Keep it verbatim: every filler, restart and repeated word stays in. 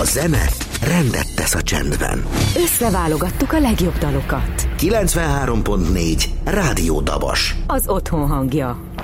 zene rendet tesz a csendben. Összeválogattuk a legjobb dalokat. kilencvenhárom pont négy Rádió Dabas. Az otthon hangja.